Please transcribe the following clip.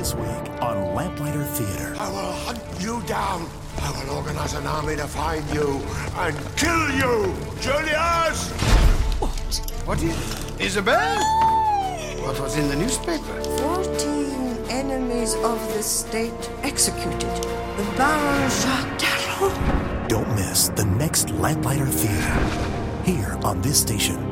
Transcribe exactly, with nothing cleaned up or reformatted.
This week on Lamplighter Theater. I will hunt you down. I will organize an army to find you and kill you, Julius! What? What is... Isabel? What was in the newspaper? Fourteen enemies of the state executed. The Baron Jacques Darrow. Don't miss the next Lamplighter Theater here on this station.